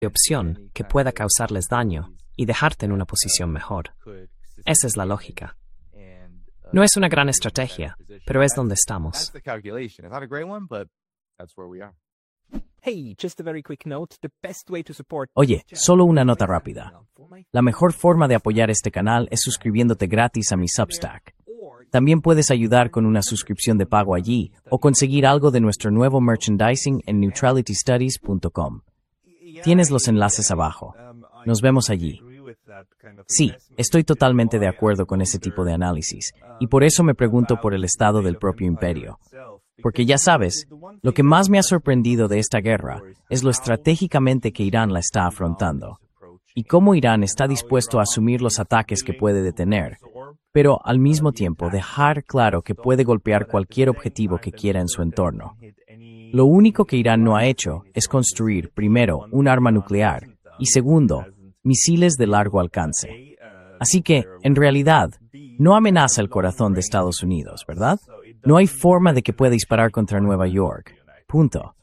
opción que pueda causarles daño y dejarte en una posición mejor. Esa es la lógica. No es una gran estrategia, pero es donde estamos. Oye, solo una nota rápida. La mejor forma de apoyar este canal es suscribiéndote gratis a mi Substack. También puedes ayudar con una suscripción de pago allí o conseguir algo de nuestro nuevo merchandising en neutralitystudies.com. Tienes los enlaces abajo. Nos vemos allí. Sí, estoy totalmente de acuerdo con ese tipo de análisis, y por eso me pregunto por el estado del propio imperio. Porque ya sabes, lo que más me ha sorprendido de esta guerra es lo estratégicamente que Irán la está afrontando, y cómo Irán está dispuesto a asumir los ataques que puede detener, pero al mismo tiempo dejar claro que puede golpear cualquier objetivo que quiera en su entorno. Lo único que Irán no ha hecho es construir, primero, un arma nuclear, y segundo, misiles de largo alcance. Así que, en realidad, no amenaza el corazón de Estados Unidos, ¿verdad? No hay forma de que pueda disparar contra Nueva York. Punto.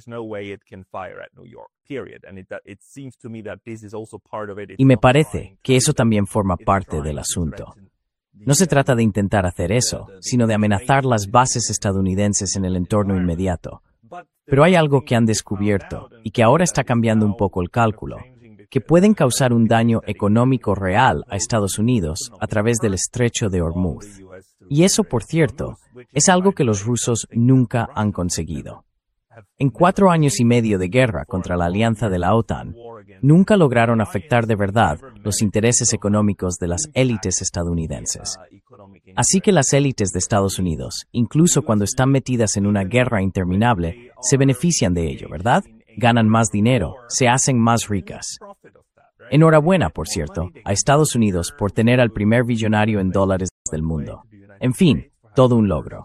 Y me parece que eso también forma parte del asunto. No se trata de intentar hacer eso, sino de amenazar las bases estadounidenses en el entorno inmediato. Pero hay algo que han descubierto, y que ahora está cambiando un poco el cálculo, que pueden causar un daño económico real a Estados Unidos a través del estrecho de Hormuz. Y eso, por cierto, es algo que los rusos nunca han conseguido. En 4 años y medio de guerra contra la alianza de la OTAN, nunca lograron afectar de verdad los intereses económicos de las élites estadounidenses. Así que las élites de Estados Unidos, incluso cuando están metidas en una guerra interminable, se benefician de ello, ¿verdad? Ganan más dinero, se hacen más ricas. Enhorabuena, por cierto, a Estados Unidos por tener al primer billonario en dólares del mundo. En fin, todo un logro.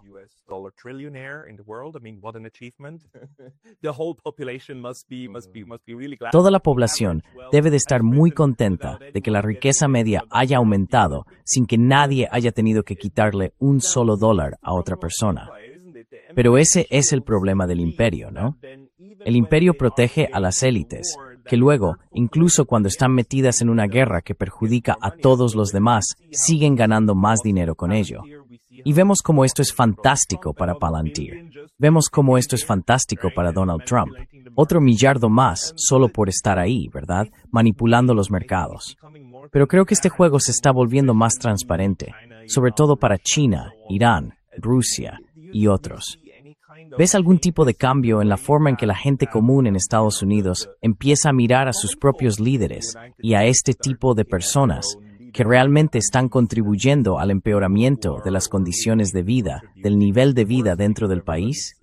Toda la población debe de estar muy contenta de que la riqueza media haya aumentado sin que nadie haya tenido que quitarle un solo dólar a otra persona. Pero ese es el problema del imperio, ¿no? El imperio protege a las élites, que luego, incluso cuando están metidas en una guerra que perjudica a todos los demás, siguen ganando más dinero con ello. Y vemos cómo esto es fantástico para Palantir. Vemos cómo esto es fantástico para Donald Trump. Otro millardo más solo por estar ahí, ¿verdad? Manipulando los mercados. Pero creo que este juego se está volviendo más transparente, sobre todo para China, Irán, Rusia y otros. ¿Ves algún tipo de cambio en la forma en que la gente común en Estados Unidos empieza a mirar a sus propios líderes y a este tipo de personas que realmente están contribuyendo al empeoramiento de las condiciones de vida, del nivel de vida dentro del país?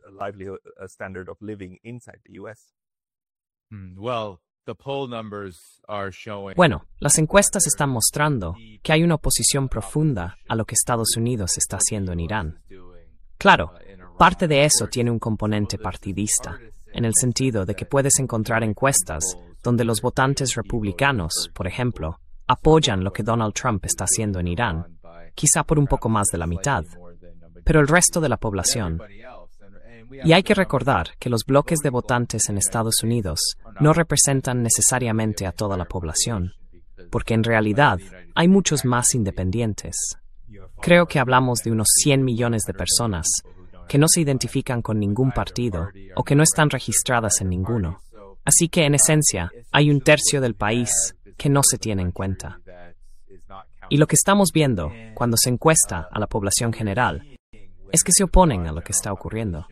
Bueno, las encuestas están mostrando que hay una oposición profunda a lo que Estados Unidos está haciendo en Irán. Claro, parte de eso tiene un componente partidista, en el sentido de que puedes encontrar encuestas donde los votantes republicanos, por ejemplo, apoyan lo que Donald Trump está haciendo en Irán, quizá por un poco más de la mitad, pero el resto de la población. Y hay que recordar que los bloques de votantes en Estados Unidos no representan necesariamente a toda la población, porque en realidad hay muchos más independientes. Creo que hablamos de unos 100 millones de personas que no se identifican con ningún partido o que no están registradas en ninguno. Así que, en esencia, hay un tercio del país que no se tiene en cuenta. Y lo que estamos viendo cuando se encuesta a la población general es que se oponen a lo que está ocurriendo.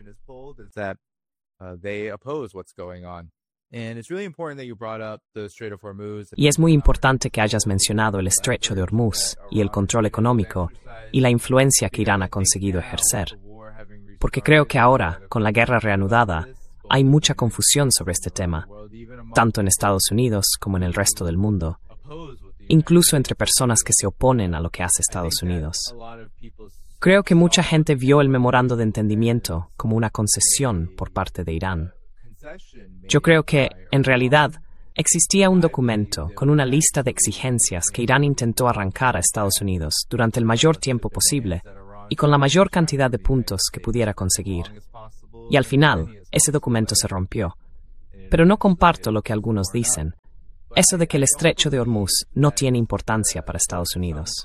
Y es muy importante que hayas mencionado el estrecho de Hormuz y el control económico y la influencia que Irán ha conseguido ejercer. Porque creo que ahora, con la guerra reanudada, hay mucha confusión sobre este tema, tanto en Estados Unidos como en el resto del mundo, incluso entre personas que se oponen a lo que hace Estados Unidos. Creo que mucha gente vio el memorando de entendimiento como una concesión por parte de Irán. Yo creo que, en realidad, existía un documento con una lista de exigencias que Irán intentó arrancar a Estados Unidos durante el mayor tiempo posible y con la mayor cantidad de puntos que pudiera conseguir. Y al final, ese documento se rompió. pero no comparto lo que algunos dicen. Eso de que el estrecho de Hormuz no tiene importancia para Estados Unidos.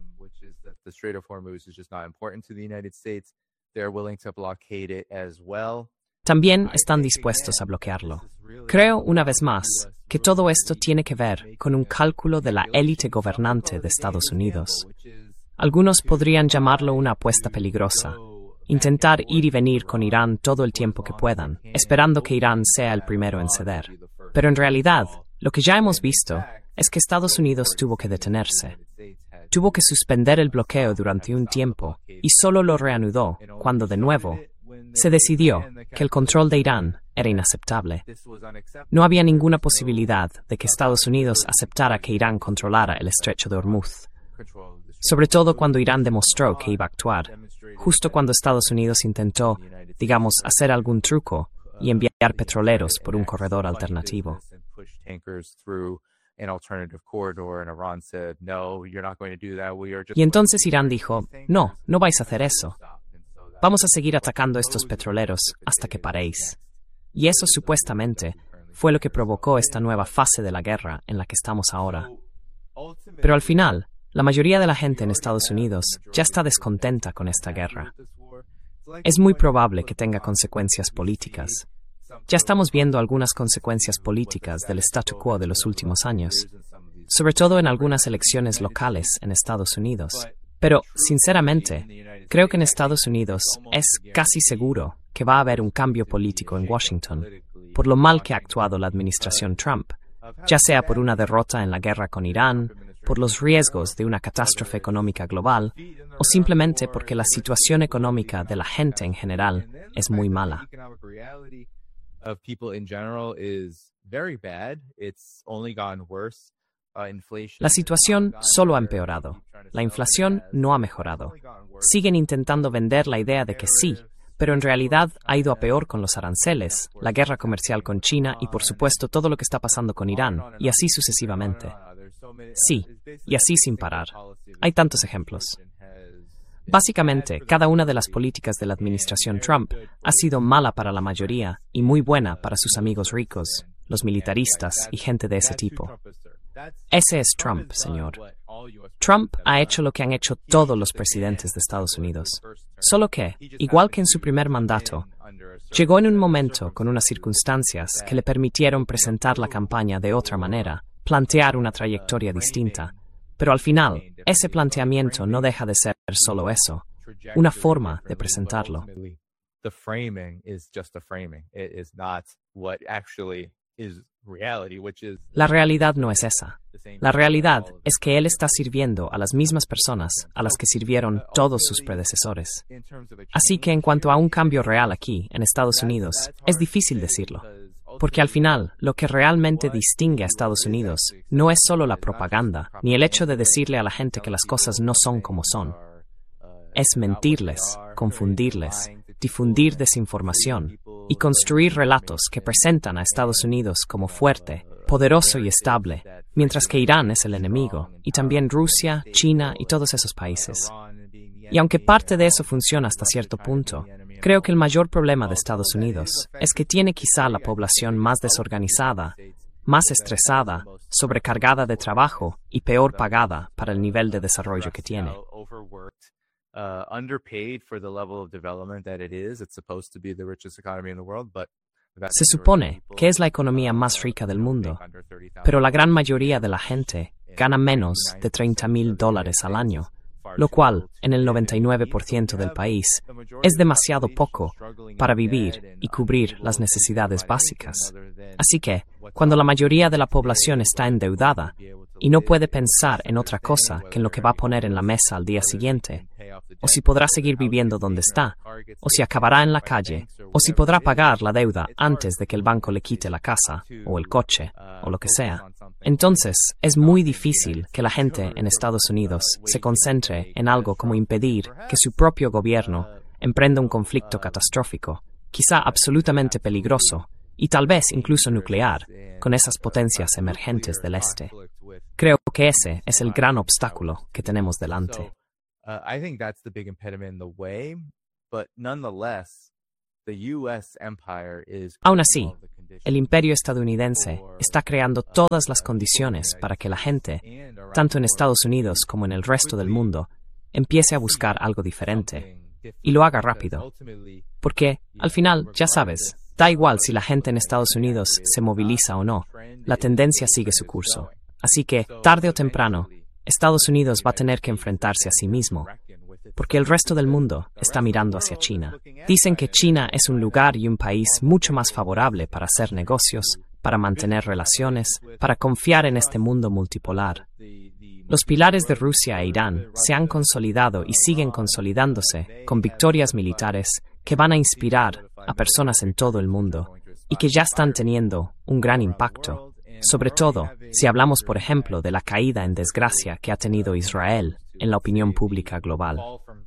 También están dispuestos a bloquearlo. Creo, una vez más, que todo esto tiene que ver con un cálculo de la élite gobernante de Estados Unidos. Algunos podrían llamarlo una apuesta peligrosa. Intentar ir y venir con Irán todo el tiempo que puedan, esperando que Irán sea el primero en ceder. Pero en realidad, lo que ya hemos visto es que Estados Unidos tuvo que detenerse. Tuvo que suspender el bloqueo durante un tiempo y solo lo reanudó cuando, de nuevo, se decidió que el control de Irán era inaceptable. No había ninguna posibilidad de que Estados Unidos aceptara que Irán controlara el estrecho de Hormuz, sobre todo cuando Irán demostró que iba a actuar, justo cuando Estados Unidos intentó, digamos, hacer algún truco y enviar petroleros por un corredor alternativo. Y entonces Irán dijo, no vais a hacer eso. Vamos a seguir atacando estos petroleros hasta que paréis. Y eso supuestamente fue lo que provocó esta nueva fase de la guerra en la que estamos ahora. Pero al final, la mayoría de la gente en Estados Unidos ya está descontenta con esta guerra. Es muy probable que tenga consecuencias políticas. Ya estamos viendo algunas consecuencias políticas del statu quo de los últimos años, sobre todo en algunas elecciones locales en Estados Unidos. Pero, sinceramente, creo que en Estados Unidos es casi seguro que va a haber un cambio político en Washington, por lo mal que ha actuado la administración Trump, ya sea por una derrota en la guerra con Irán, por los riesgos de una catástrofe económica global, o simplemente porque la situación económica de la gente en general es muy mala. La situación solo ha empeorado. La inflación no ha mejorado. Siguen intentando vender la idea de que sí, pero en realidad ha ido a peor con los aranceles, la guerra comercial con China y, por supuesto, todo lo que está pasando con Irán, y así sucesivamente. Sí, y así sin parar. Hay tantos ejemplos. Básicamente, cada una de las políticas de la administración Trump ha sido mala para la mayoría y muy buena para sus amigos ricos, los militaristas y gente de ese tipo. Ese es Trump, señor. Trump ha hecho lo que han hecho todos los presidentes de Estados Unidos. Solo que, igual que en su primer mandato, llegó en un momento con unas circunstancias que le permitieron presentar la campaña de otra manera, plantear una trayectoria distinta. Pero al final, ese planteamiento no deja de ser solo eso, una forma de presentarlo. La realidad no es esa. La realidad es que él está sirviendo a las mismas personas a las que sirvieron todos sus predecesores. Así que en cuanto a un cambio real aquí, en Estados Unidos, es difícil decirlo. Porque al final, lo que realmente distingue a Estados Unidos no es solo la propaganda, ni el hecho de decirle a la gente que las cosas no son como son. Es mentirles, confundirles, difundir desinformación y construir relatos que presentan a Estados Unidos como fuerte, poderoso y estable, mientras que Irán es el enemigo, y también Rusia, China y todos esos países. Y aunque parte de eso funciona hasta cierto punto, creo que el mayor problema de Estados Unidos es que tiene quizá la población más desorganizada, más estresada, sobrecargada de trabajo y peor pagada para el nivel de desarrollo que tiene. Se supone que es la economía más rica del mundo, pero la gran mayoría de la gente gana menos de $30,000 al año, lo cual, en el 99% del país, es demasiado poco para vivir y cubrir las necesidades básicas. Así que, cuando la mayoría de la población está endeudada y no puede pensar en otra cosa que en lo que va a poner en la mesa al día siguiente, o si podrá seguir viviendo donde está, o si acabará en la calle, o si podrá pagar la deuda antes de que el banco le quite la casa, o el coche, o lo que sea, entonces es muy difícil que la gente en Estados Unidos se concentre en algo como impedir que su propio gobierno emprenda un conflicto catastrófico, quizá absolutamente peligroso, y tal vez incluso nuclear, con esas potencias emergentes del este. Creo que ese es el gran obstáculo que tenemos delante. Aún así, el imperio estadounidense está creando todas las condiciones para que la gente, tanto en Estados Unidos como en el resto del mundo, empiece a buscar algo diferente, y lo haga rápido. Porque, al final, ya sabes, da igual si la gente en Estados Unidos se moviliza o no, la tendencia sigue su curso. Así que, tarde o temprano, Estados Unidos va a tener que enfrentarse a sí mismo, porque el resto del mundo está mirando hacia China. Dicen que China es un lugar y un país mucho más favorable para hacer negocios, para mantener relaciones, para confiar en este mundo multipolar. Los pilares de Rusia e Irán se han consolidado y siguen consolidándose con victorias militares que van a inspirar a personas en todo el mundo y que ya están teniendo un gran impacto, sobre todo si hablamos, por ejemplo, de la caída en desgracia que ha tenido Israel en la opinión pública global.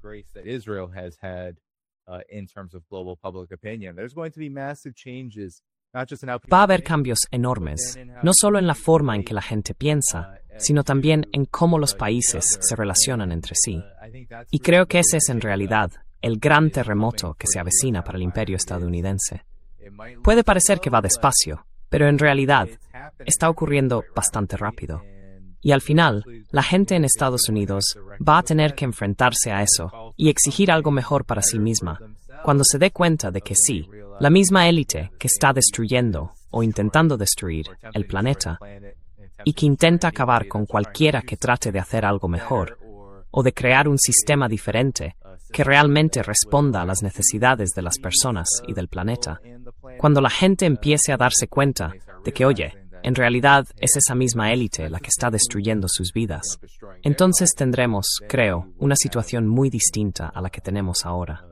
Va a haber cambios enormes, no solo en la forma en que la gente piensa, sino también en cómo los países se relacionan entre sí. Y creo que ese es en realidad el gran terremoto que se avecina para el imperio estadounidense. Puede parecer que va despacio, pero en realidad está ocurriendo bastante rápido. Y al final, la gente en Estados Unidos va a tener que enfrentarse a eso y exigir algo mejor para sí misma, cuando se dé cuenta de que sí, la misma élite que está destruyendo o intentando destruir el planeta y que intenta acabar con cualquiera que trate de hacer algo mejor o de crear un sistema diferente que realmente responda a las necesidades de las personas y del planeta. Cuando la gente empiece a darse cuenta de que, oye, en realidad es esa misma élite la que está destruyendo sus vidas, entonces tendremos, creo, una situación muy distinta a la que tenemos ahora.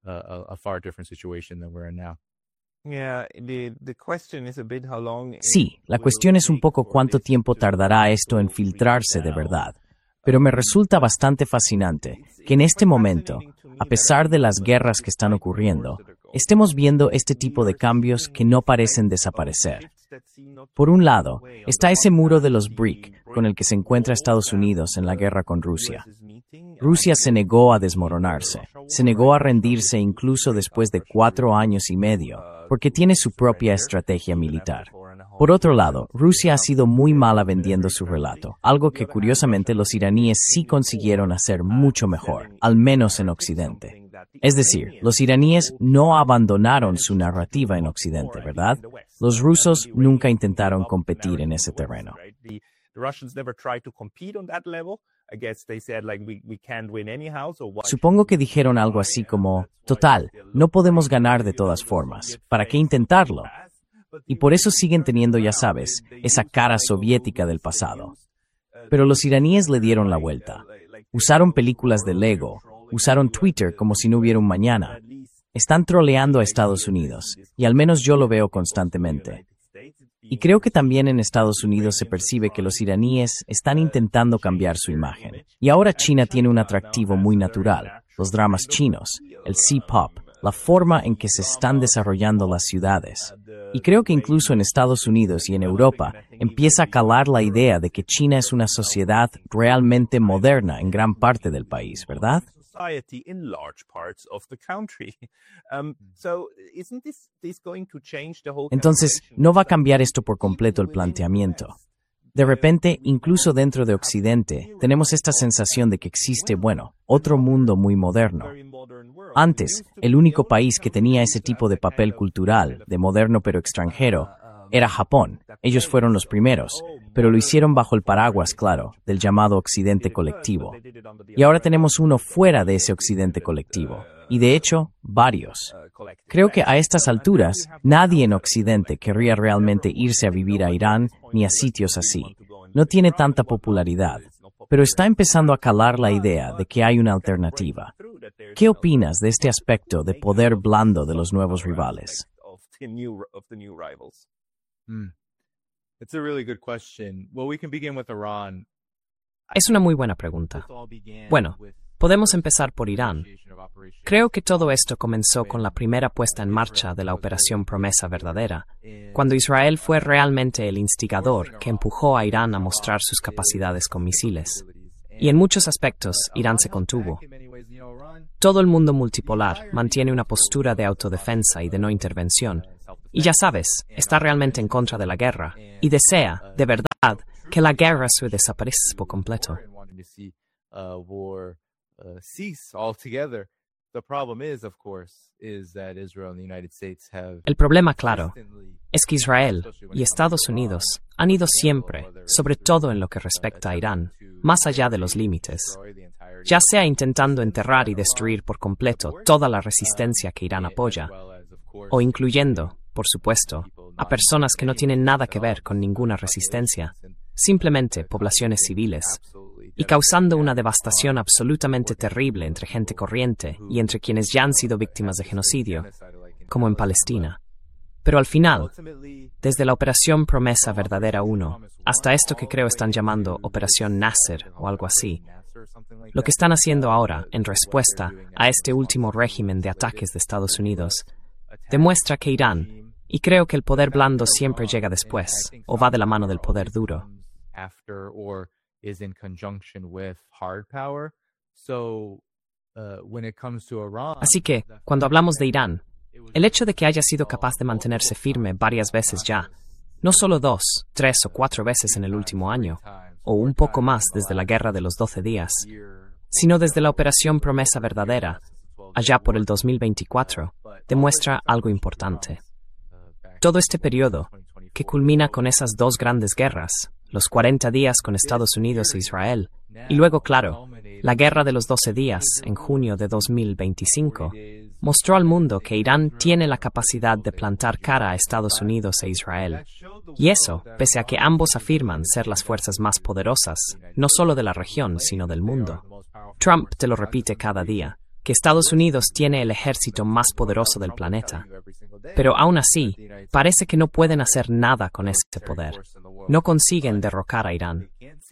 Sí, la cuestión es un poco cuánto tiempo tardará esto en filtrarse de verdad. Pero me resulta bastante fascinante que en este momento, a pesar de las guerras que están ocurriendo, estemos viendo este tipo de cambios que no parecen desaparecer. Por un lado, está ese muro de los BRIC con el que se encuentra Estados Unidos en la guerra con Rusia. Rusia se negó a desmoronarse, se negó a rendirse incluso después de 4 años y medio, porque tiene su propia estrategia militar. Por otro lado, Rusia ha sido muy mala vendiendo su relato, algo que curiosamente los iraníes sí consiguieron hacer mucho mejor, al menos en Occidente. Es decir, los iraníes no abandonaron su narrativa en Occidente, ¿verdad? Los rusos nunca intentaron competir en ese terreno. Supongo que dijeron algo así como, total, no podemos ganar de todas formas, ¿para qué intentarlo? Y por eso siguen teniendo, ya sabes, esa cara soviética del pasado. Pero los iraníes le dieron la vuelta. Usaron películas de Lego, usaron Twitter como si no hubiera un mañana. Están troleando a Estados Unidos, y al menos yo lo veo constantemente. Y creo que también en Estados Unidos se percibe que los iraníes están intentando cambiar su imagen. Y ahora China tiene un atractivo muy natural, los dramas chinos, el C-pop, la forma en que se están desarrollando las ciudades. Y creo que incluso en Estados Unidos y en Europa empieza a calar la idea de que China es una sociedad realmente moderna en gran parte del país, ¿verdad? Entonces, ¿no va a cambiar esto por completo el planteamiento? De repente, incluso dentro de Occidente, tenemos esta sensación de que existe, otro mundo muy moderno. Antes, el único país que tenía ese tipo de papel cultural, de moderno pero extranjero, era Japón. Ellos fueron los primeros, pero lo hicieron bajo el paraguas, claro, del llamado Occidente colectivo. Y ahora tenemos uno fuera de ese Occidente colectivo. Y de hecho, varios. Creo que a estas alturas, nadie en Occidente querría realmente irse a vivir a Irán ni a sitios así. No tiene tanta popularidad, pero está empezando a calar la idea de que hay una alternativa. ¿Qué opinas de este aspecto de poder blando de los nuevos rivales? Es una muy buena pregunta. Bueno, podemos empezar por Irán. Creo que todo esto comenzó con la primera puesta en marcha de la Operación Promesa Verdadera, cuando Israel fue realmente el instigador que empujó a Irán a mostrar sus capacidades con misiles. Y en muchos aspectos, Irán se contuvo. Todo el mundo multipolar mantiene una postura de autodefensa y de no intervención, Y ya sabes, está realmente en contra de la guerra y desea, de verdad, que la guerra se desaparezca por completo. El problema, claro, es que Israel y Estados Unidos han ido siempre, sobre todo en lo que respecta a Irán, más allá de los límites, ya sea intentando enterrar y destruir por completo toda la resistencia que Irán apoya, o incluyendo, por supuesto, a personas que no tienen nada que ver con ninguna resistencia, simplemente poblaciones civiles, y causando una devastación absolutamente terrible entre gente corriente y entre quienes ya han sido víctimas de genocidio, como en Palestina. Pero al final, desde la Operación Promesa Verdadera 1 hasta esto que creo están llamando Operación Nasser o algo así, lo que están haciendo ahora, en respuesta a este último régimen de ataques de Estados Unidos, demuestra que Irán, y creo que el poder blando siempre llega después, o va de la mano del poder duro. Así que, cuando hablamos de Irán, el hecho de que haya sido capaz de mantenerse firme varias veces ya, no solo 2, 3 o 4 veces en el último año, o un poco más desde la Guerra de los 12 días, sino desde la Operación Promesa Verdadera, allá por el 2024, demuestra algo importante. Todo este periodo, que culmina con esas 2 grandes guerras, los 40 días con Estados Unidos e Israel, y luego, claro, la Guerra de los 12 días, en junio de 2025, mostró al mundo que Irán tiene la capacidad de plantar cara a Estados Unidos e Israel. Y eso, pese a que ambos afirman ser las fuerzas más poderosas, no solo de la región, sino del mundo. Trump te lo repite cada día, que Estados Unidos tiene el ejército más poderoso del planeta. Pero aún así, parece que no pueden hacer nada con ese poder. No consiguen derrocar a Irán.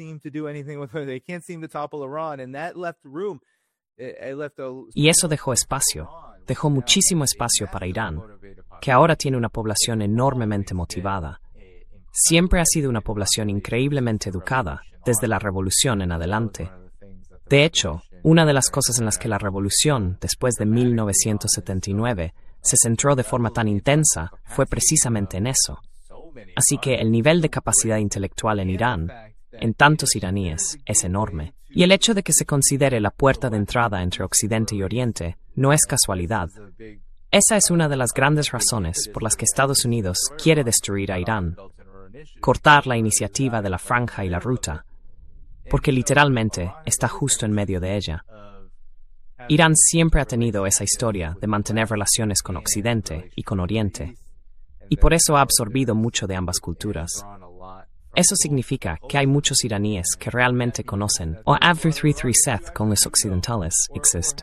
Y eso dejó muchísimo espacio para Irán, que ahora tiene una población enormemente motivada. Siempre ha sido una población increíblemente educada, desde la revolución en adelante. De hecho, una de las cosas en las que la revolución, después de 1979, se centró de forma tan intensa fue precisamente en eso. Así que el nivel de capacidad intelectual en Irán, en tantos iraníes, es enorme. Y el hecho de que se considere la puerta de entrada entre Occidente y Oriente no es casualidad. Esa es una de las grandes razones por las que Estados Unidos quiere destruir a Irán, cortar la iniciativa de la franja y la ruta, porque literalmente está justo en medio de ella. Irán siempre ha tenido esa historia de mantener relaciones con Occidente y con Oriente, y por eso ha absorbido mucho de ambas culturas. Eso significa que hay muchos iraníes que realmente conocen o han sed con los occidentales exist.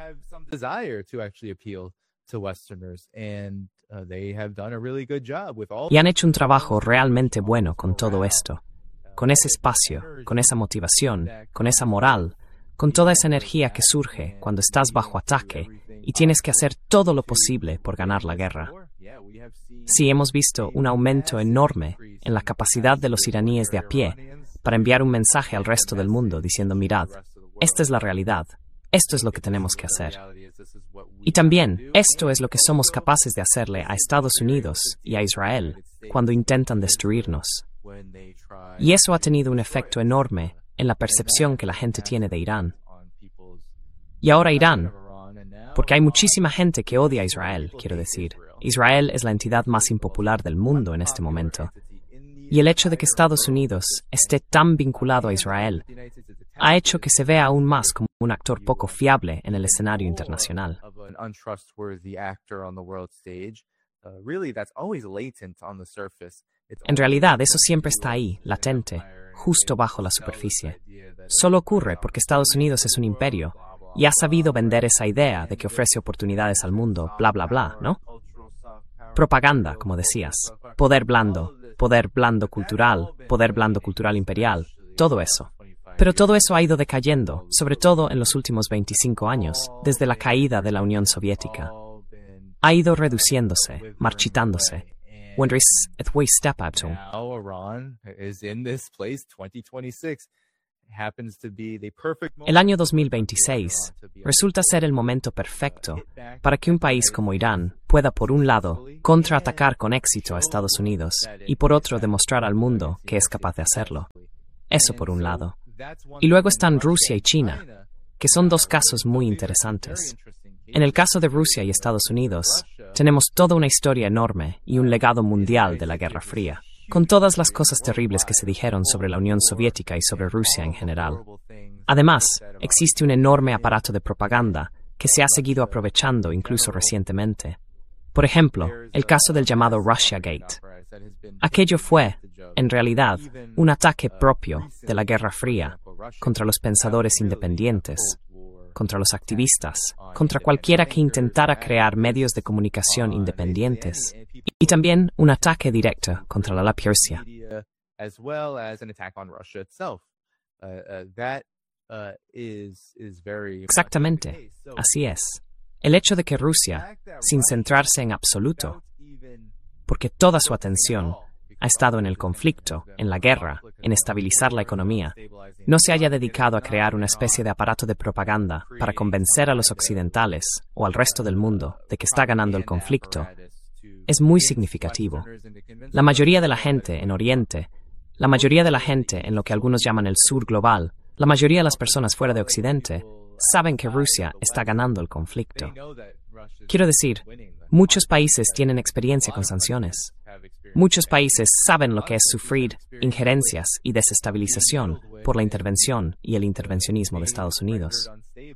Y han hecho un trabajo realmente bueno con todo esto, con ese espacio, con esa motivación, con esa moral, con toda esa energía que surge cuando estás bajo ataque y tienes que hacer todo lo posible por ganar la guerra. Sí, hemos visto un aumento enorme en la capacidad de los iraníes de a pie para enviar un mensaje al resto del mundo diciendo, mirad, esta es la realidad, esto es lo que tenemos que hacer. Y también, esto es lo que somos capaces de hacerle a Estados Unidos y a Israel cuando intentan destruirnos. Y eso ha tenido un efecto enorme en la percepción que la gente tiene de Irán. Y ahora Irán, porque hay muchísima gente que odia a Israel, quiero decir. Israel es la entidad más impopular del mundo en este momento. Y el hecho de que Estados Unidos esté tan vinculado a Israel ha hecho que se vea aún más como un actor poco fiable en el escenario internacional. En realidad, eso siempre está ahí, latente, justo bajo la superficie. Solo ocurre porque Estados Unidos es un imperio y ha sabido vender esa idea de que ofrece oportunidades al mundo, bla, bla, bla, ¿no? Propaganda, como decías. Poder blando cultural imperial, todo eso. Pero todo eso ha ido decayendo, sobre todo en los últimos 25 años, desde la caída de la Unión Soviética. Ha ido reduciéndose, marchitándose. El año 2026 resulta ser el momento perfecto para que un país como Irán pueda, por un lado, contraatacar con éxito a Estados Unidos y, por otro, demostrar al mundo que es capaz de hacerlo. Eso por un lado. Y luego están Rusia y China, que son dos casos muy interesantes. En el caso de Rusia y Estados Unidos, tenemos toda una historia enorme y un legado mundial de la Guerra Fría, con todas las cosas terribles que se dijeron sobre la Unión Soviética y sobre Rusia en general. Además, existe un enorme aparato de propaganda que se ha seguido aprovechando incluso recientemente. Por ejemplo, el caso del llamado Russiagate. Aquello fue, en realidad, un ataque propio de la Guerra Fría contra los pensadores independientes, contra los activistas, contra cualquiera que intentara crear medios de comunicación independientes, y también un ataque directo contra la Persia. Exactamente, así es. El hecho de que Rusia, sin centrarse en absoluto, porque toda su atención ha estado en el conflicto, en la guerra, en estabilizar la economía, no se haya dedicado a crear una especie de aparato de propaganda para convencer a los occidentales o al resto del mundo de que está ganando el conflicto, es muy significativo. La mayoría de la gente en Oriente, la mayoría de la gente en lo que algunos llaman el sur global, la mayoría de las personas fuera de Occidente, saben que Rusia está ganando el conflicto. Quiero decir, muchos países tienen experiencia con sanciones. Muchos países saben lo que es sufrir injerencias y desestabilización por la intervención y el intervencionismo de Estados Unidos.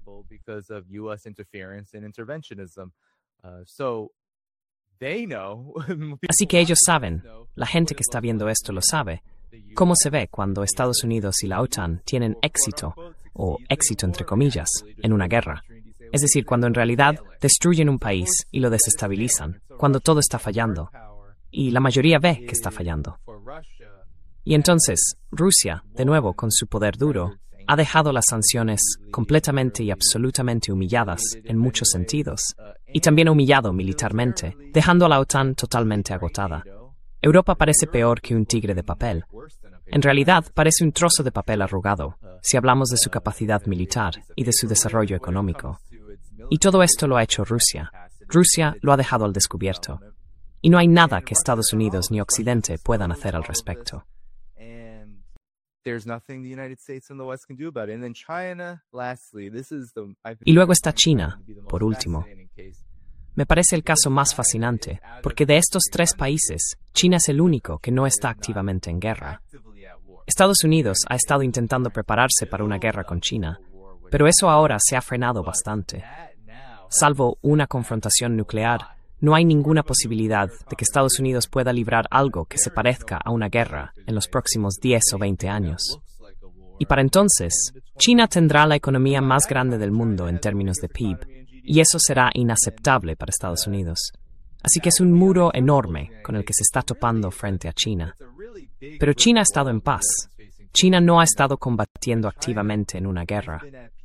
Así que ellos saben, la gente que está viendo esto lo sabe, cómo se ve cuando Estados Unidos y la OTAN tienen éxito, o éxito entre comillas, en una guerra. Es decir, cuando en realidad destruyen un país y lo desestabilizan, cuando todo está fallando. Y la mayoría ve que está fallando. Y entonces, Rusia, de nuevo con su poder duro, ha dejado las sanciones completamente y absolutamente humilladas en muchos sentidos, y también ha humillado militarmente, dejando a la OTAN totalmente agotada. Europa parece peor que un tigre de papel. En realidad, parece un trozo de papel arrugado, si hablamos de su capacidad militar y de su desarrollo económico. Y todo esto lo ha hecho Rusia. Rusia lo ha dejado al descubierto. Y no hay nada que Estados Unidos ni Occidente puedan hacer al respecto. Y luego está China, por último. Me parece el caso más fascinante, porque de estos tres países, China es el único que no está activamente en guerra. Estados Unidos ha estado intentando prepararse para una guerra con China, pero eso ahora se ha frenado bastante. Salvo una confrontación nuclear, no hay ninguna posibilidad de que Estados Unidos pueda librar algo que se parezca a una guerra en los próximos 10 o 20 años. Y para entonces, China tendrá la economía más grande del mundo en términos de PIB, y eso será inaceptable para Estados Unidos. Así que es un muro enorme con el que se está topando frente a China. Pero China ha estado en paz. China no ha estado combatiendo activamente en una guerra.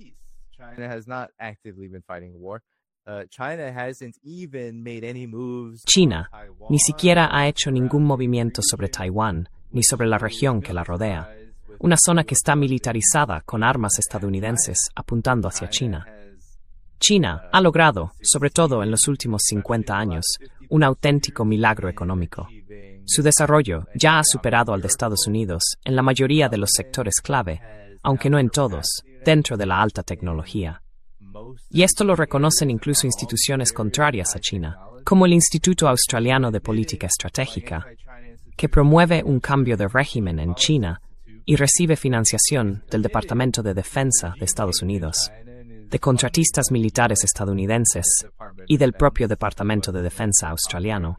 China ni siquiera ha hecho ningún movimiento sobre Taiwán, ni sobre la región que la rodea, una zona que está militarizada con armas estadounidenses apuntando hacia China. China ha logrado, sobre todo en los últimos 50 años, un auténtico milagro económico. Su desarrollo ya ha superado al de Estados Unidos en la mayoría de los sectores clave, aunque no en todos, dentro de la alta tecnología. Y esto lo reconocen incluso instituciones contrarias a China, como el Instituto Australiano de Política Estratégica, que promueve un cambio de régimen en China y recibe financiación del Departamento de Defensa de Estados Unidos, de contratistas militares estadounidenses y del propio Departamento de Defensa australiano.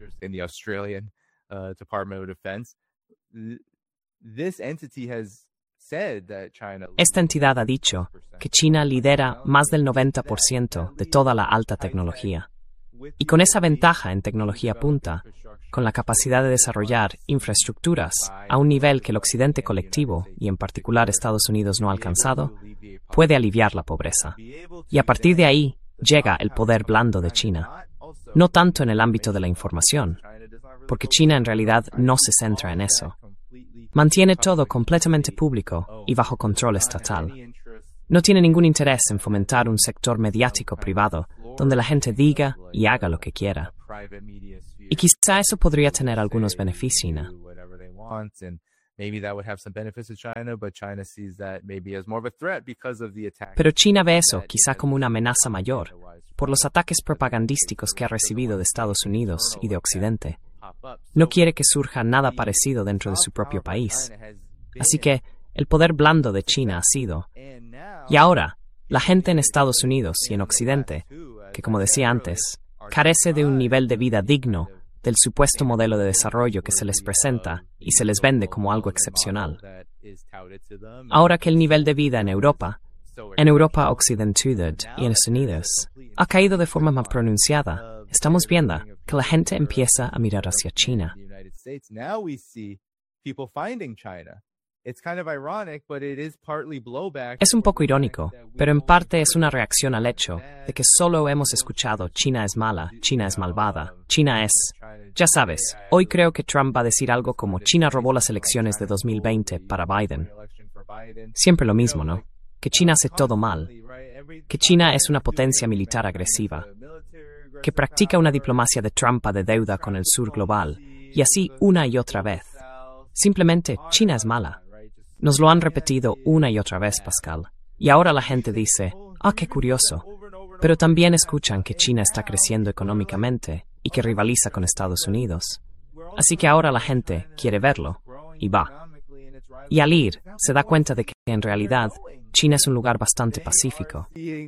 Esta entidad ha dicho que China lidera más del 90% de toda la alta tecnología. Y con esa ventaja en tecnología punta, con la capacidad de desarrollar infraestructuras a un nivel que el occidente colectivo, y en particular Estados Unidos, no ha alcanzado, puede aliviar la pobreza. Y a partir de ahí llega el poder blando de China. No tanto en el ámbito de la información, porque China en realidad no se centra en eso, Mantiene todo completamente público y bajo control estatal. No tiene ningún interés en fomentar un sector mediático privado donde la gente diga y haga lo que quiera. Y quizá eso podría tener algunos beneficios, China. Pero China ve eso quizá como una amenaza mayor, por los ataques propagandísticos que ha recibido de Estados Unidos y de Occidente. No quiere que surja nada parecido dentro de su propio país. Así que el poder blando de China ha sido. Y ahora, la gente en Estados Unidos y en Occidente, que como decía antes, carece de un nivel de vida digno del supuesto modelo de desarrollo que se les presenta y se les vende como algo excepcional. Ahora que el nivel de vida en Europa Occidental y en Estados Unidos, ha caído de forma más pronunciada, estamos viendo que la gente empieza a mirar hacia China. Es un poco irónico, pero en parte es una reacción al hecho de que solo hemos escuchado China es mala, China es malvada, China es... Ya sabes, hoy creo que Trump va a decir algo como China robó las elecciones de 2020 para Biden. Siempre lo mismo, ¿no? Que China hace todo mal, que China es una potencia militar agresiva, que practica una diplomacia de trampa de deuda con el sur global, y así una y otra vez. Simplemente, China es mala. Nos lo han repetido una y otra vez, Pascal. Y ahora la gente dice, qué curioso. Pero también escuchan que China está creciendo económicamente y que rivaliza con Estados Unidos. Así que ahora la gente quiere verlo, y va. Y al ir, se da cuenta de que en realidad China es un lugar bastante pacífico.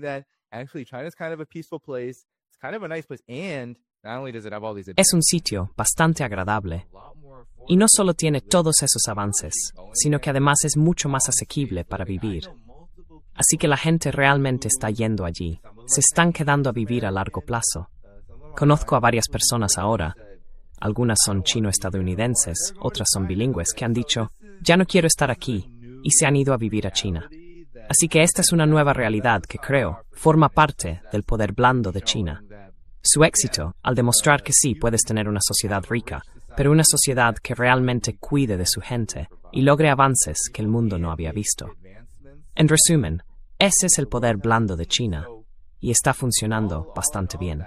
Es un sitio bastante agradable. Y no solo tiene todos esos avances, sino que además es mucho más asequible para vivir. Así que la gente realmente está yendo allí. Se están quedando a vivir a largo plazo. Conozco a varias personas ahora. Algunas son chino-estadounidenses, otras son bilingües, que han dicho, ya no quiero estar aquí, y se han ido a vivir a China. Así que esta es una nueva realidad que creo forma parte del poder blando de China. Su éxito, al demostrar que sí puedes tener una sociedad rica, pero una sociedad que realmente cuide de su gente y logre avances que el mundo no había visto. En resumen, ese es el poder blando de China, y está funcionando bastante bien.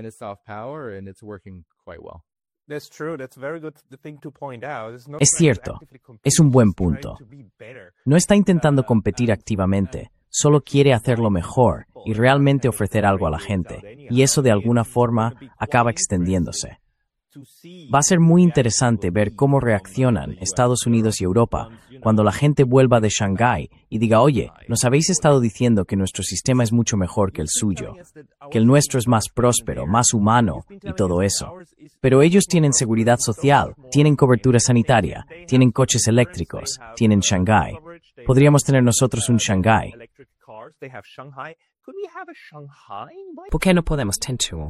Es cierto, es un buen punto. No está intentando competir activamente, solo quiere hacerlo mejor y realmente ofrecer algo a la gente, y eso de alguna forma acaba extendiéndose. Va a ser muy interesante ver cómo reaccionan Estados Unidos y Europa cuando la gente vuelva de Shanghái y diga, oye, nos habéis estado diciendo que nuestro sistema es mucho mejor que el suyo, que el nuestro es más próspero, más humano y todo eso. Pero ellos tienen seguridad social, tienen cobertura sanitaria, tienen coches eléctricos, tienen Shanghái. ¿Podríamos tener nosotros un Shanghái? ¿Por qué no podemos tener?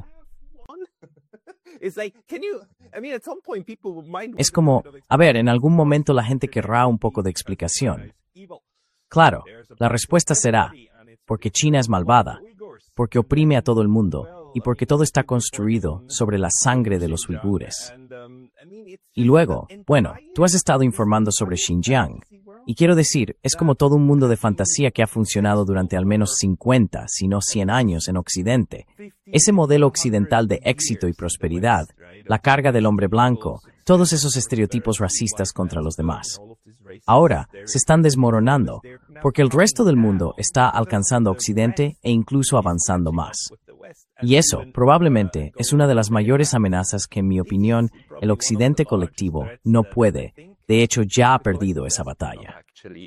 Es como, en algún momento la gente querrá un poco de explicación. Claro, la respuesta será, porque China es malvada, porque oprime a todo el mundo y porque todo está construido sobre la sangre de los uigures. Y luego, tú has estado informando sobre Xinjiang, y quiero decir, es como todo un mundo de fantasía que ha funcionado durante al menos 50, si no 100 años en Occidente. Ese modelo occidental de éxito y prosperidad, la carga del hombre blanco, todos esos estereotipos racistas contra los demás. Ahora se están desmoronando, porque el resto del mundo está alcanzando Occidente e incluso avanzando más. Y eso, probablemente, es una de las mayores amenazas que, en mi opinión, el Occidente colectivo no puede. De hecho, ya ha perdido esa batalla.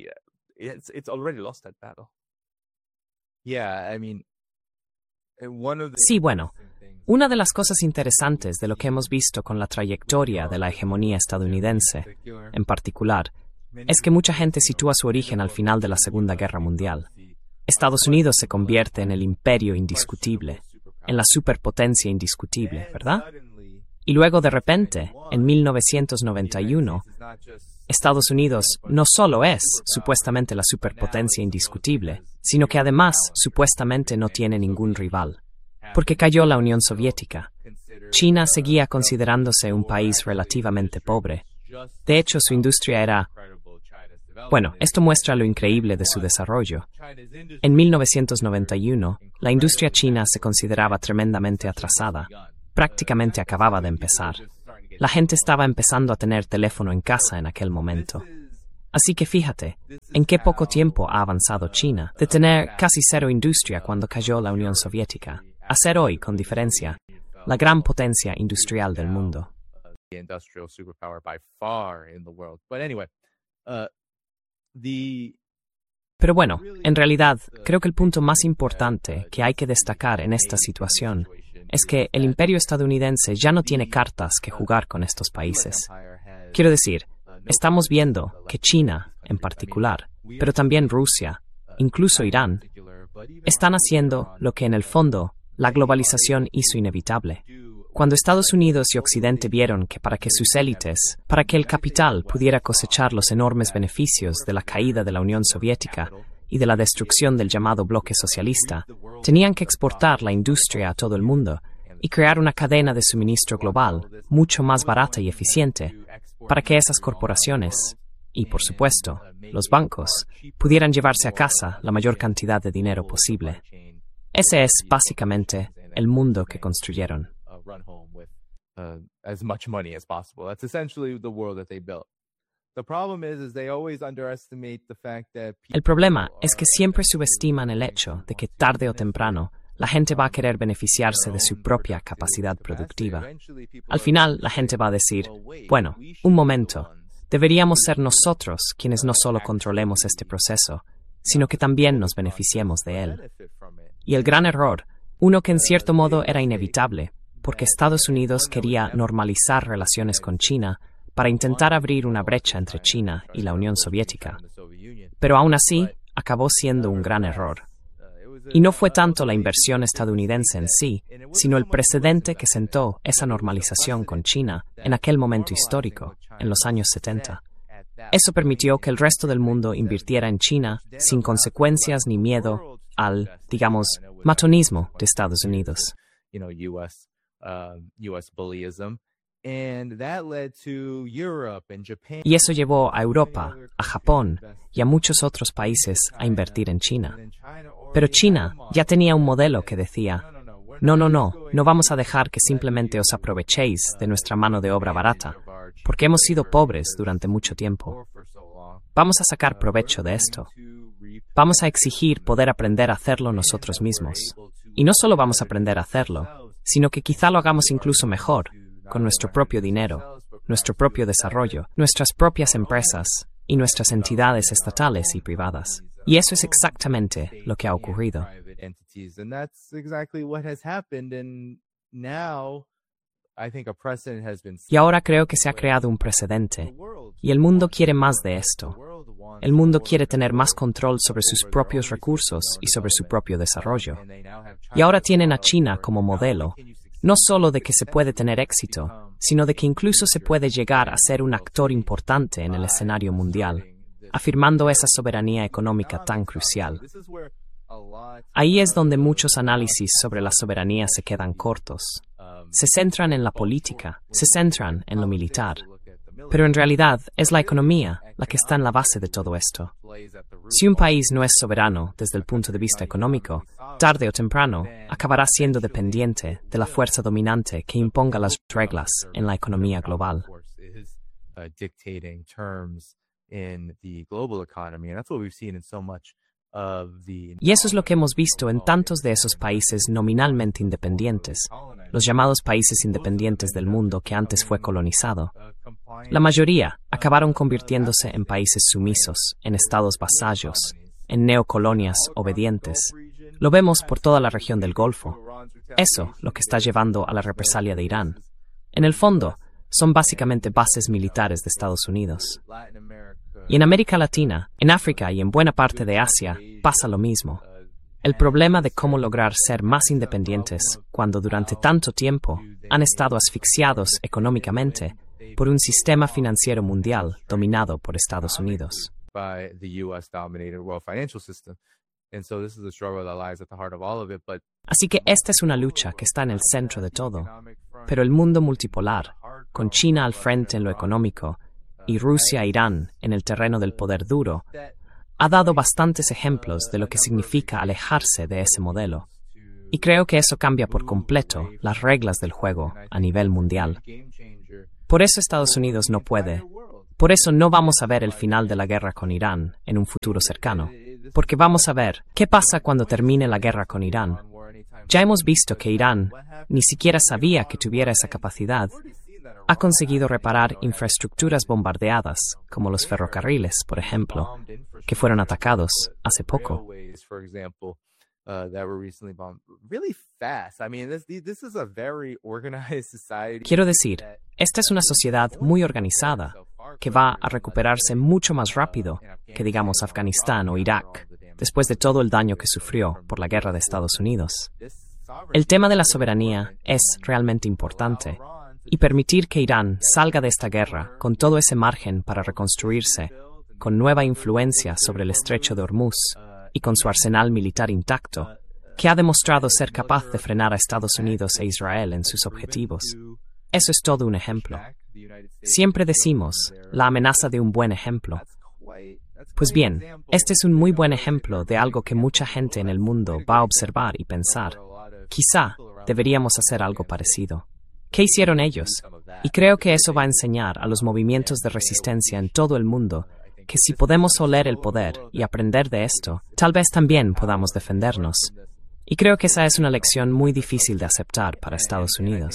Sí, una de las cosas interesantes de lo que hemos visto con la trayectoria de la hegemonía estadounidense, en particular, es que mucha gente sitúa su origen al final de la Segunda Guerra Mundial. Estados Unidos se convierte en el imperio indiscutible, en la superpotencia indiscutible, ¿verdad? Y luego, de repente, en 1991, Estados Unidos no solo es supuestamente la superpotencia indiscutible, sino que además supuestamente no tiene ningún rival, porque cayó la Unión Soviética. China seguía considerándose un país relativamente pobre. De hecho, su industria era Bueno, esto muestra lo increíble de su desarrollo. En 1991, la industria china se consideraba tremendamente atrasada. Prácticamente acababa de empezar. La gente estaba empezando a tener teléfono en casa en aquel momento. Así que fíjate, en qué poco tiempo ha avanzado China, de tener casi cero industria cuando cayó la Unión Soviética, a ser hoy, con diferencia, la gran potencia industrial del mundo. Pero bueno, en realidad, creo que el punto más importante que hay que destacar en esta situación es que el imperio estadounidense ya no tiene cartas que jugar con estos países. Quiero decir, estamos viendo que China, en particular, pero también Rusia, incluso Irán, están haciendo lo que en el fondo la globalización hizo inevitable. Cuando Estados Unidos y Occidente vieron que para que sus élites, para que el capital pudiera cosechar los enormes beneficios de la caída de la Unión Soviética y de la destrucción del llamado bloque socialista, tenían que exportar la industria a todo el mundo y crear una cadena de suministro global mucho más barata y eficiente para que esas corporaciones, y por supuesto, los bancos, pudieran llevarse a casa la mayor cantidad de dinero posible. Ese es básicamente el mundo que construyeron. El problema es que siempre subestiman el hecho de que tarde o temprano la gente va a querer beneficiarse de su propia capacidad productiva. Al final, la gente va a decir, bueno, un momento, deberíamos ser nosotros quienes no solo controlemos este proceso, sino que también nos beneficiemos de él. Y el gran error, uno que en cierto modo era inevitable, porque Estados Unidos quería normalizar relaciones con China para intentar abrir una brecha entre China y la Unión Soviética. Pero aún así, acabó siendo un gran error. Y no fue tanto la inversión estadounidense en sí, sino el precedente que sentó esa normalización con China en aquel momento histórico, en los años 70. Eso permitió que el resto del mundo invirtiera en China sin consecuencias ni miedo al, digamos, matonismo de Estados Unidos. Y eso llevó a Europa, a Japón y a muchos otros países a invertir en China. Pero China ya tenía un modelo que decía, no vamos a dejar que simplemente os aprovechéis de nuestra mano de obra barata, porque hemos sido pobres durante mucho tiempo. Vamos a sacar provecho de esto. Vamos a exigir poder aprender a hacerlo nosotros mismos. Y no solo vamos a aprender a hacerlo, sino que quizá lo hagamos incluso mejor, con nuestro propio dinero, nuestro propio desarrollo, nuestras propias empresas y nuestras entidades estatales y privadas. Y eso es exactamente lo que ha ocurrido. Y ahora creo que se ha creado un precedente, y el mundo quiere más de esto. El mundo quiere tener más control sobre sus propios recursos y sobre su propio desarrollo. Y ahora tienen a China como modelo, no solo de que se puede tener éxito, sino de que incluso se puede llegar a ser un actor importante en el escenario mundial, afirmando esa soberanía económica tan crucial. Ahí es donde muchos análisis sobre la soberanía se quedan cortos. Se centran en la política, se centran en lo militar, pero en realidad es la economía la que está en la base de todo esto. Si un país no es soberano desde el punto de vista económico, tarde o temprano acabará siendo dependiente de la fuerza dominante que imponga las reglas en la economía global. Y eso es lo que hemos visto en tantos de esos países nominalmente independientes, los llamados países independientes del mundo que antes fue colonizado. La mayoría acabaron convirtiéndose en países sumisos, en estados vasallos, en neocolonias obedientes. Lo vemos por toda la región del Golfo. Eso lo que está llevando a la represalia de Irán. En el fondo, son básicamente bases militares de Estados Unidos. Y en América Latina, en África y en buena parte de Asia, pasa lo mismo. El problema de cómo lograr ser más independientes cuando durante tanto tiempo han estado asfixiados económicamente por un sistema financiero mundial dominado por Estados Unidos. Así que esta es una lucha que está en el centro de todo. Pero el mundo multipolar, con China al frente en lo económico, y Rusia e Irán en el terreno del poder duro, ha dado bastantes ejemplos de lo que significa alejarse de ese modelo. Y creo que eso cambia por completo las reglas del juego a nivel mundial. Por eso Estados Unidos no puede. Por eso no vamos a ver el final de la guerra con Irán en un futuro cercano. Porque vamos a ver qué pasa cuando termine la guerra con Irán. Ya hemos visto que Irán ni siquiera sabía que tuviera esa capacidad. Ha conseguido reparar infraestructuras bombardeadas, como los ferrocarriles, por ejemplo, que fueron atacados hace poco. Quiero decir, esta es una sociedad muy organizada, que va a recuperarse mucho más rápido que, digamos, Afganistán o Irak, después de todo el daño que sufrió por la guerra de Estados Unidos. El tema de la soberanía es realmente importante, y permitir que Irán salga de esta guerra con todo ese margen para reconstruirse, con nueva influencia sobre el estrecho de Hormuz y con su arsenal militar intacto, que ha demostrado ser capaz de frenar a Estados Unidos e Israel en sus objetivos. Eso es todo un ejemplo. Siempre decimos la amenaza de un buen ejemplo. Pues bien, este es un muy buen ejemplo de algo que mucha gente en el mundo va a observar y pensar. Quizá deberíamos hacer algo parecido. ¿Qué hicieron ellos? Y creo que eso va a enseñar a los movimientos de resistencia en todo el mundo que si podemos oler el poder y aprender de esto, tal vez también podamos defendernos. Y creo que esa es una lección muy difícil de aceptar para Estados Unidos.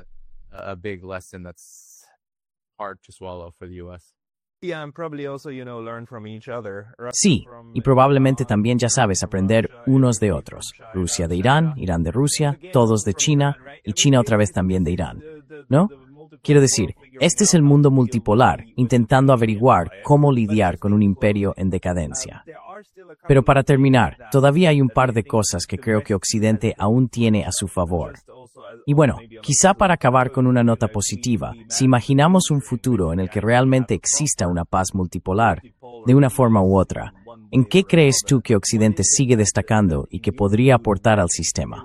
Sí, y probablemente también, ya sabes, aprender unos de otros. Rusia de Irán, Irán de Rusia, todos de China, y China otra vez también de Irán. ¿No? Quiero decir, este es el mundo multipolar, intentando averiguar cómo lidiar con un imperio en decadencia. Pero para terminar, todavía hay un par de cosas que creo que Occidente aún tiene a su favor. Y bueno, quizá para acabar con una nota positiva, si imaginamos un futuro en el que realmente exista una paz multipolar, de una forma u otra, ¿en qué crees tú que Occidente sigue destacando y que podría aportar al sistema?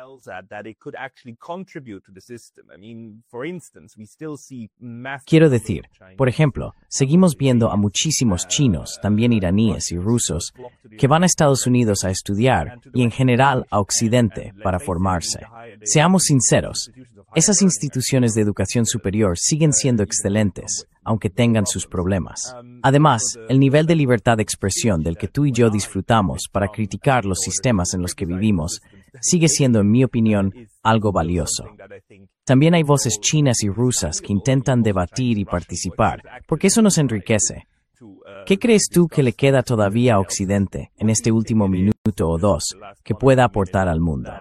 Quiero decir, por ejemplo, seguimos viendo a muchísimos chinos, también iraníes y rusos, que van a Estados Unidos a estudiar y en general a Occidente para formarse. Seamos sinceros, esas instituciones de educación superior siguen siendo excelentes, aunque tengan sus problemas. Además, el nivel de libertad de expresión del que tú y yo disfrutamos para criticar los sistemas en los que vivimos sigue siendo, en mi opinión, algo valioso. También hay voces chinas y rusas que intentan debatir y participar, porque eso nos enriquece. ¿Qué crees tú que le queda todavía a Occidente en este último minuto o dos que pueda aportar al mundo?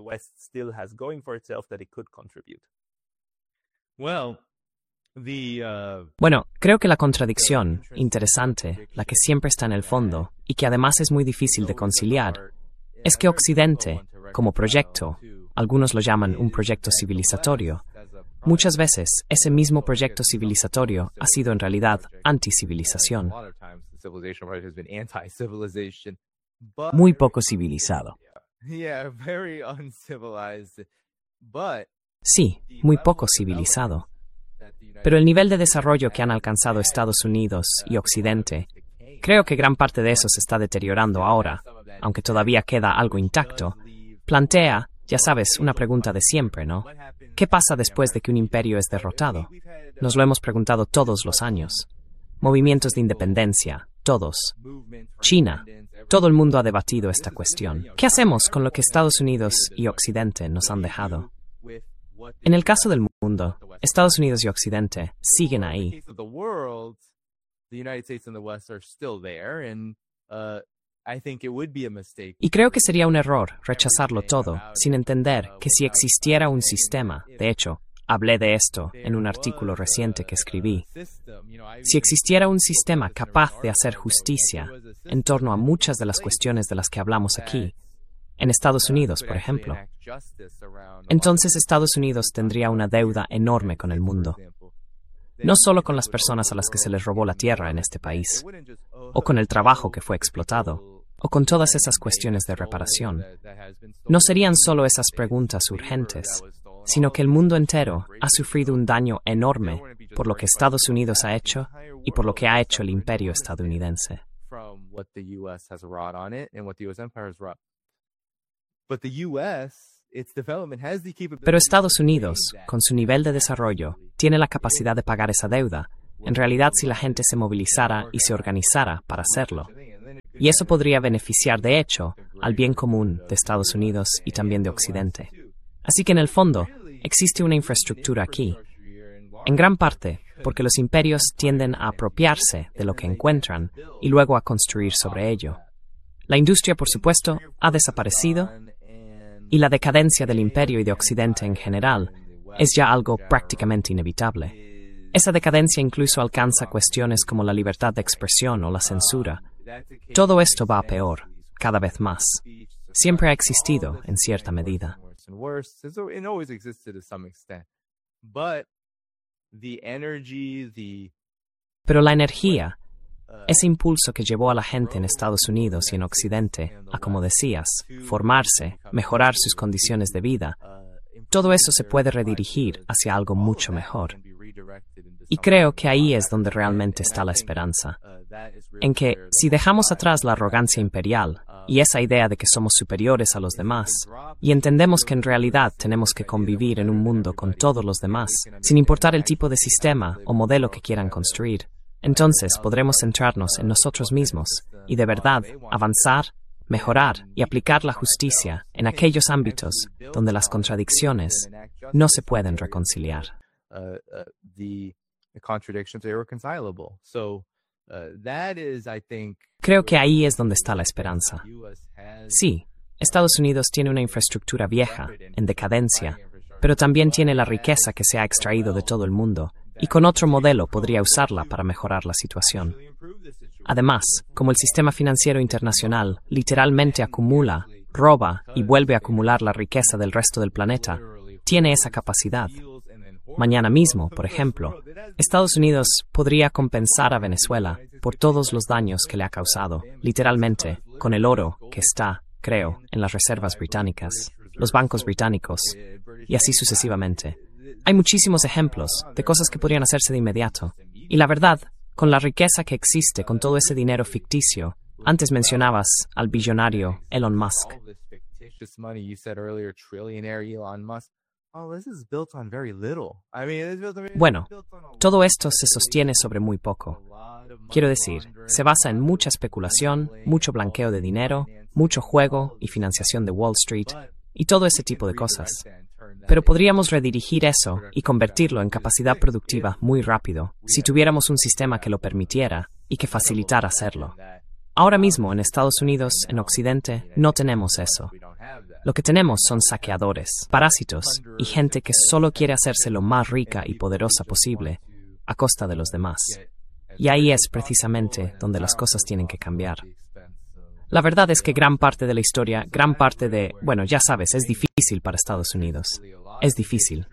Bueno, creo que la contradicción, interesante, la que siempre está en el fondo, y que además es muy difícil de conciliar, es que Occidente, como proyecto, algunos lo llaman un proyecto civilizatorio, muchas veces ese mismo proyecto civilizatorio ha sido en realidad anticivilización. Muy poco civilizado. Sí, muy poco civilizado. Pero el nivel de desarrollo que han alcanzado Estados Unidos y Occidente, creo que gran parte de eso se está deteriorando ahora, aunque todavía queda algo intacto, plantea, ya sabes, una pregunta de siempre, ¿no? ¿Qué pasa después de que un imperio es derrotado? Nos lo hemos preguntado todos los años. Movimientos de independencia, todos. China, todo el mundo ha debatido esta cuestión. ¿Qué hacemos con lo que Estados Unidos y Occidente nos han dejado? En el caso del mundo, Estados Unidos y Occidente siguen ahí. Y creo que sería un error rechazarlo todo, sin entender que si existiera un sistema, de hecho, hablé de esto en un artículo reciente que escribí, si existiera un sistema capaz de hacer justicia en torno a muchas de las cuestiones de las que hablamos aquí, en Estados Unidos, por ejemplo, entonces Estados Unidos tendría una deuda enorme con el mundo. No solo con las personas a las que se les robó la tierra en este país, o con el trabajo que fue explotado, o con todas esas cuestiones de reparación. No serían solo esas preguntas urgentes, sino que el mundo entero ha sufrido un daño enorme por lo que Estados Unidos ha hecho y por lo que ha hecho el imperio estadounidense. Pero Estados Unidos, con su nivel de desarrollo, tiene la capacidad de pagar esa deuda, en realidad si la gente se movilizara y se organizara para hacerlo. Y eso podría beneficiar, de hecho, al bien común de Estados Unidos y también de Occidente. Así que en el fondo, existe una infraestructura aquí. En gran parte, porque los imperios tienden a apropiarse de lo que encuentran y luego a construir sobre ello. La industria, por supuesto, ha desaparecido y la decadencia del imperio y de Occidente en general es ya algo prácticamente inevitable. Esa decadencia incluso alcanza cuestiones como la libertad de expresión o la censura. Todo esto va a peor, cada vez más. Siempre ha existido, en cierta medida. Pero la energía, ese impulso que llevó a la gente en Estados Unidos y en Occidente a, como decías, formarse, mejorar sus condiciones de vida, todo eso se puede redirigir hacia algo mucho mejor. Y creo que ahí es donde realmente está la esperanza. En que, si dejamos atrás la arrogancia imperial y esa idea de que somos superiores a los demás, y entendemos que en realidad tenemos que convivir en un mundo con todos los demás, sin importar el tipo de sistema o modelo que quieran construir, entonces podremos centrarnos en nosotros mismos y de verdad avanzar, mejorar y aplicar la justicia en aquellos ámbitos donde las contradicciones no se pueden reconciliar. Creo que ahí es donde está la esperanza. Sí, Estados Unidos tiene una infraestructura vieja, en decadencia, pero también tiene la riqueza que se ha extraído de todo el mundo, y con otro modelo podría usarla para mejorar la situación. Además, como el sistema financiero internacional literalmente acumula, roba y vuelve a acumular la riqueza del resto del planeta, tiene esa capacidad. Mañana mismo, por ejemplo, Estados Unidos podría compensar a Venezuela por todos los daños que le ha causado, literalmente, con el oro que está, creo, en las reservas británicas, los bancos británicos, y así sucesivamente. Hay muchísimos ejemplos de cosas que podrían hacerse de inmediato. Y la verdad, con la riqueza que existe con todo ese dinero ficticio, antes mencionabas al billonario Elon Musk. Bueno, todo esto se sostiene sobre muy poco. Quiero decir, se basa en mucha especulación, mucho blanqueo de dinero, mucho juego y financiación de Wall Street, y todo ese tipo de cosas. Pero podríamos redirigir eso y convertirlo en capacidad productiva muy rápido, si tuviéramos un sistema que lo permitiera y que facilitara hacerlo. Ahora mismo en Estados Unidos, en Occidente, no tenemos eso. Lo que tenemos son saqueadores, parásitos y gente que solo quiere hacerse lo más rica y poderosa posible a costa de los demás. Y ahí es precisamente donde las cosas tienen que cambiar. La verdad es que gran parte de la historia, gran parte de, bueno, ya sabes, es difícil para Estados Unidos. Es difícil.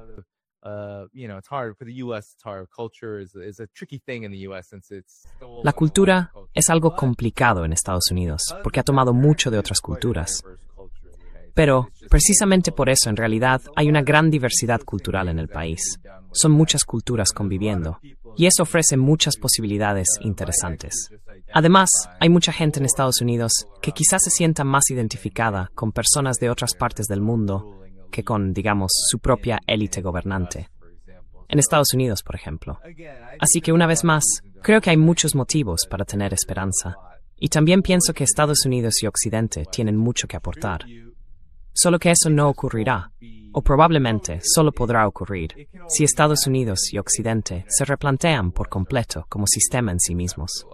La cultura es algo complicado en Estados Unidos, porque ha tomado mucho de otras culturas. Pero, precisamente por eso, en realidad, hay una gran diversidad cultural en el país. Son muchas culturas conviviendo, y eso ofrece muchas posibilidades interesantes. Además, hay mucha gente en Estados Unidos que quizás se sienta más identificada con personas de otras partes del mundo que con, digamos, su propia élite gobernante. En Estados Unidos, por ejemplo. Así que, una vez más, creo que hay muchos motivos para tener esperanza. Y también pienso que Estados Unidos y Occidente tienen mucho que aportar. Solo que eso no ocurrirá, o probablemente solo podrá ocurrir, si Estados Unidos y Occidente se replantean por completo como sistema en sí mismos.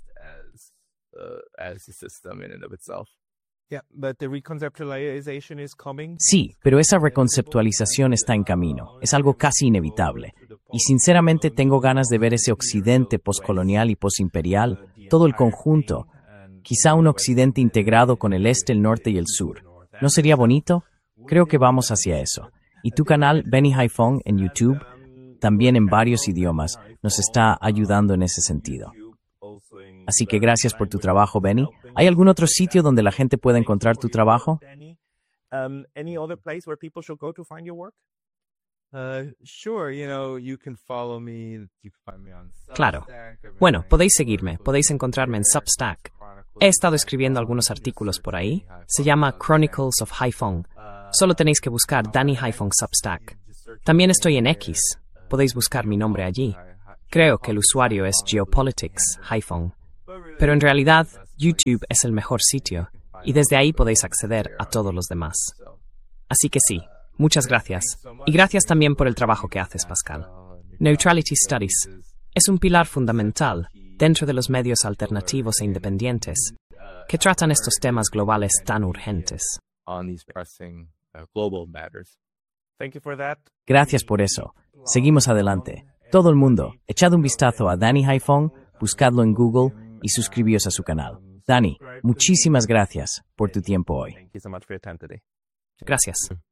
Sí, pero esa reconceptualización está en camino. Es algo casi inevitable. Y sinceramente tengo ganas de ver ese Occidente poscolonial y posimperial, todo el conjunto. Quizá un Occidente integrado con el este, el norte y el sur. ¿No sería bonito? Creo que vamos hacia eso. Y tu canal, Benny Haiphong, en YouTube, también en varios idiomas, nos está ayudando en ese sentido. Así que gracias por tu trabajo, Benny. ¿Hay algún otro sitio donde la gente pueda encontrar tu trabajo? Sure, you can follow me. You can find me on Claro. Substack. I've been Bueno, writing podéis seguirme, podéis encontrarme en Substack. He estado escribiendo algunos artículos por ahí. Se llama Chronicles of Haifeng. Solo tenéis que buscar Danny Haifeng Substack. También estoy en X. Podéis buscar mi nombre allí. Creo que el usuario es Geopolitics Haifeng. Pero en realidad, YouTube es el mejor sitio, y desde ahí podéis acceder a todos los demás. Así que sí, muchas gracias. Y gracias también por el trabajo que haces, Pascal. Neutrality Studies es un pilar fundamental dentro de los medios alternativos e independientes que tratan estos temas globales tan urgentes. on these pressing global matters. Thank you for that. Gracias por eso. Seguimos adelante. Todo el mundo, echad un vistazo a Danny Haifeng, buscadlo en Google y suscribíos a su canal. Danny, muchísimas gracias por tu tiempo hoy. Thank you so much for your time today. Gracias.